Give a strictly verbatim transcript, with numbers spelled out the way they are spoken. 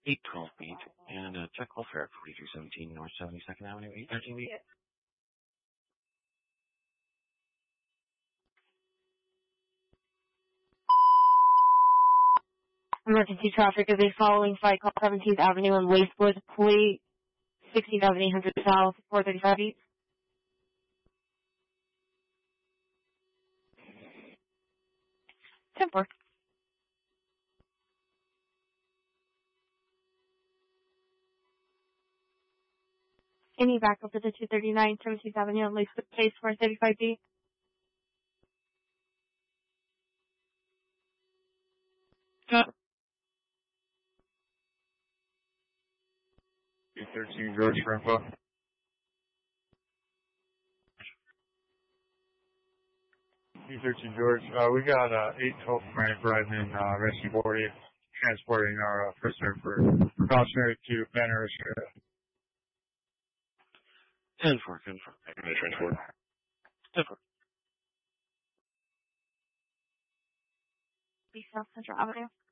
eight twelve feet, and uh, check welfare at forty-two seventeen North seventy-second Avenue, eight thirteen feet. Emergency traffic is a following flight call seventeenth Avenue and Wastewood, Pulley, sixteen thousand eight hundred South, four thirty-five feet. ten four. Any backup to the two thirty-nine seventeenth Avenue and Wastewood Place, four thirty-five feet. Cut. two thirteen George for info. two thirteen George, uh, we got uh, eight twelve Frank arriving in uh, Rescue forty, transporting our uh, prisoner for precautionary to Banner area. ten four, ten four. Transport. ten four. Be South Central Avenue.